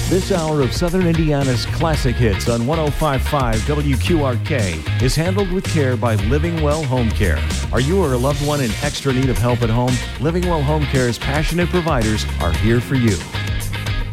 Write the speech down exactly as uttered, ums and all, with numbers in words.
This hour of Southern Indiana's classic hits on one oh five point five W Q R K is handled with care by Living Well Home Care. Are you or a loved one in extra need of help at home? Living Well Home Care's passionate providers are here for you.